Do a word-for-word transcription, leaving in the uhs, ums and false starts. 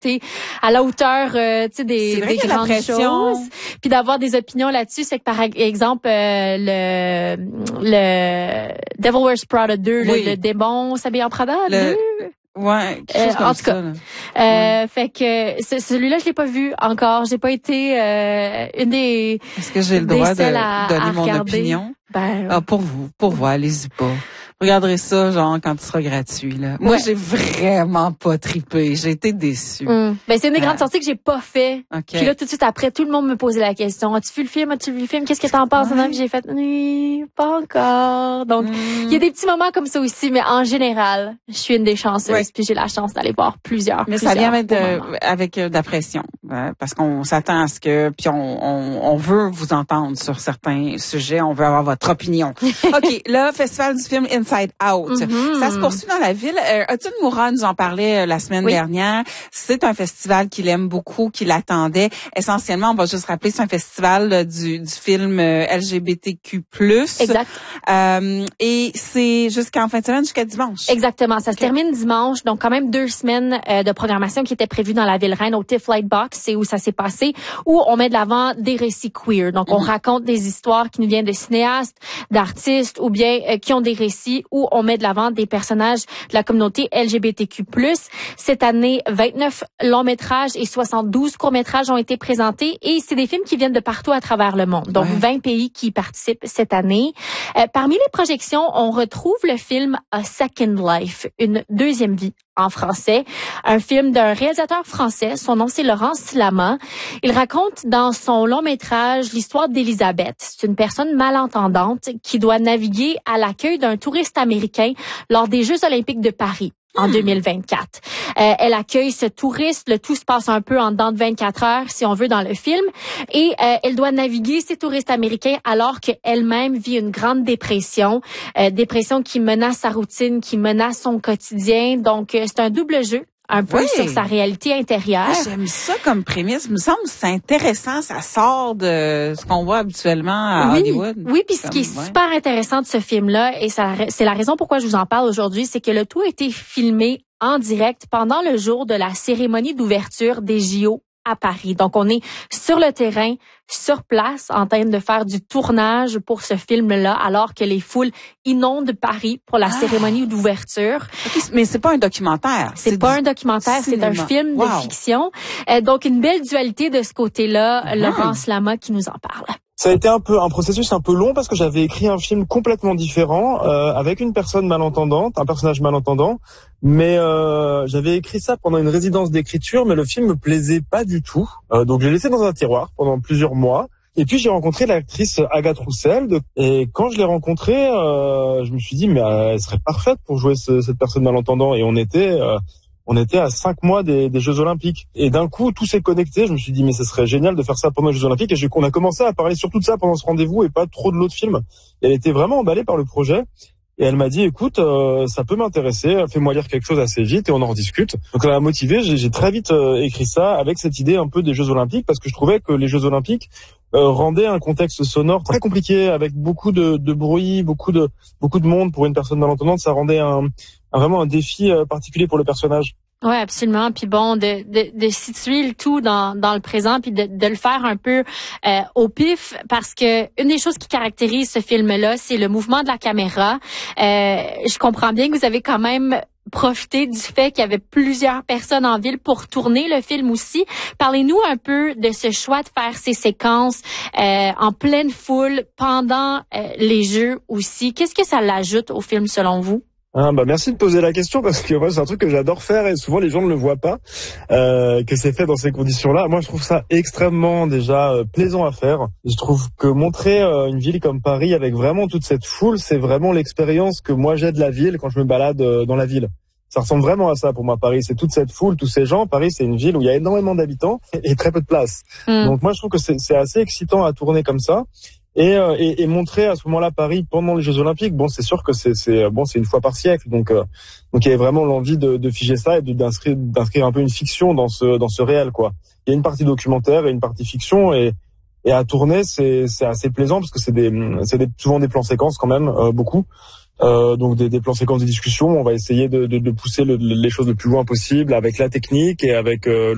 t'es à la hauteur, euh, tu sais, des, des grandes choses. Puis d'avoir des opinions là-dessus, c'est que par exemple, euh, le, le Devil Wears Prada deux, oui. le, le démon s'habille en Prada le... deux. Ouais, quelque chose euh, comme en tout ça. Cas, euh, ouais. Fait que ce, celui-là, je l'ai pas vu encore. J'ai pas été euh, une des. Est-ce que j'ai le droit de à, donner à mon regarder. opinion? Ben, ah, pour vous, pour vous, allez-y pas. Regarderez ça, genre, quand il sera gratuit, là. Moi, ouais. j'ai vraiment pas trippé. J'ai été déçue. Mm. Ben, c'est une des grandes euh... sorties que j'ai pas fait. Okay. Puis là, tout de suite après, tout le monde me posait la question. As-tu vu le film? As-tu vu le film? Qu'est-ce que t'en penses? Ouais. Puis j'ai fait, oui, pas encore. Donc, il mm. y a des petits moments comme ça aussi, mais en général, je suis une des chanceuses. Ouais. Puis j'ai la chance d'aller voir plusieurs. Mais plusieurs ça vient avec, euh, avec euh, de la pression. Euh, parce qu'on s'attend à ce que, puis on, on, on veut vous entendre sur certains sujets. On veut avoir votre opinion. OK, là, Festival du film Inside Out. Mm-hmm. Ça se poursuit dans la ville. Euh, Atul Moura nous en parlait euh, la semaine oui. dernière. C'est un festival qu'il aime beaucoup, qu'il attendait. Essentiellement, on va juste rappeler, c'est un festival euh, du, du film euh, L G B T Q plus. Exact. Euh, et c'est jusqu'en fin de semaine, jusqu'à dimanche. Exactement. Ça okay. se termine dimanche. Donc, quand même deux semaines euh, de programmation qui étaient prévues dans la ville reine au Tiff Lightbox. C'est où ça s'est passé. Où on met de l'avant des récits queer. Donc, mm-hmm. on raconte des histoires qui nous viennent de cinéastes, d'artistes ou bien euh, qui ont des récits où on met de l'avant des personnages de la communauté L G B T Q plus. Cette année, vingt-neuf longs métrages et soixante-douze courts métrages ont été présentés et c'est des films qui viennent de partout à travers le monde. Donc, ouais. vingt pays qui participent cette année. Euh, parmi les projections, on retrouve le film A Second Life, une deuxième vie en français. Un film d'un réalisateur français. Son nom, c'est Laurence Lama. Il raconte dans son long métrage l'histoire d'Elisabeth. C'est une personne malentendante qui doit naviguer à l'accueil d'un touriste américain lors des Jeux olympiques de Paris en hmm. deux mille vingt-quatre. Euh, elle accueille ce touriste. Le tout se passe un peu en dedans de vingt-quatre heures, si on veut, dans le film. Et euh, elle doit naviguer ces touristes américains alors qu'elle-même vit une grande dépression. Euh, dépression qui menace sa routine, qui menace son quotidien. Donc, euh, c'est un double jeu. Un peu oui. sur sa réalité intérieure. Ah, j'aime ça comme prémisse. Il me semble que c'est intéressant. Ça sort de ce qu'on voit habituellement à oui, Hollywood. Oui, puis ce qui est ouais. super intéressant de ce film-là, et ça, c'est la raison pourquoi je vous en parle aujourd'hui, c'est que le tout a été filmé en direct pendant le jour de la cérémonie d'ouverture des J O à Paris. Donc, on est sur le terrain, sur place, en train de faire du tournage pour ce film-là, alors que les foules inondent Paris pour la ah. cérémonie d'ouverture. Okay, mais c'est pas un documentaire. C'est, c'est pas un documentaire, cinéma. C'est un film wow. de fiction. Euh, donc, une belle dualité de ce côté-là. Mmh. Laurence Lama qui nous en parle. Ça a été un peu un processus un peu long parce que j'avais écrit un film complètement différent euh, avec une personne malentendante, un personnage malentendant, mais euh, j'avais écrit ça pendant une résidence d'écriture, mais le film me plaisait pas du tout. Euh, donc j'ai laissé dans un tiroir pendant plusieurs mois. Et puis j'ai rencontré l'actrice Agathe Roussel et quand je l'ai rencontrée, euh, je me suis dit mais euh, elle serait parfaite pour jouer ce, cette personne malentendante. Et on était euh, On était à cinq mois des, des Jeux Olympiques. Et d'un coup, tout s'est connecté. Je me suis dit, mais ce serait génial de faire ça pendant les Jeux Olympiques. Et j'ai, on a commencé à parler surtout de ça pendant ce rendez-vous et pas trop de l'autre film. Et elle était vraiment emballée par le projet. Et elle m'a dit, écoute, euh, ça peut m'intéresser. Fais-moi lire quelque chose assez vite et on en rediscute. Donc ça m'a motivé. J'ai, j'ai très vite euh, écrit ça avec cette idée un peu des Jeux Olympiques parce que je trouvais que les Jeux Olympiques euh, rendaient un contexte sonore très compliqué avec beaucoup de, de bruit, beaucoup de, beaucoup de monde pour une personne malentendante. Ça rendait un, un vraiment un défi euh, particulier pour le personnage. Ouais, absolument. Puis bon, de, de, de situer le tout dans, dans le présent, puis de, de le faire un peu euh, au pif, parce que une des choses qui caractérise ce film-là, c'est le mouvement de la caméra. Euh, je comprends bien que vous avez quand même profité du fait qu'il y avait plusieurs personnes en ville pour tourner le film aussi. Parlez-nous un peu de ce choix de faire ces séquences euh, en pleine foule pendant euh, les Jeux aussi. Qu'est-ce que ça l'ajoute au film selon vous? Ah bah merci de poser la question parce que moi c'est un truc que j'adore faire et souvent les gens ne le voient pas euh, que c'est fait dans ces conditions-là. Moi je trouve ça extrêmement déjà euh, plaisant à faire. Je trouve que montrer euh, une ville comme Paris avec vraiment toute cette foule, c'est vraiment l'expérience que moi j'ai de la ville quand je me balade euh, dans la ville. Ça ressemble vraiment à ça pour moi Paris, c'est toute cette foule, tous ces gens. Paris c'est une ville où il y a énormément d'habitants et très peu de place. Mmh. Donc moi je trouve que c'est, c'est assez excitant à tourner comme ça. Et, euh, et, et montrer à ce moment-là Paris pendant les Jeux Olympiques. Bon, c'est sûr que c'est, c'est bon, c'est une fois par siècle, donc euh, donc il y avait vraiment l'envie de, de figer ça et de, d'inscrire d'inscrire un peu une fiction dans ce dans ce réel, quoi. Il y a une partie documentaire et une partie fiction, et et à tourner c'est c'est assez plaisant parce que c'est des c'est des, souvent des plans séquences quand même, euh, beaucoup. Euh, donc des, des plans séquences de discussion. On va essayer de, de, de pousser le, les choses le plus loin possible avec la technique et avec euh, le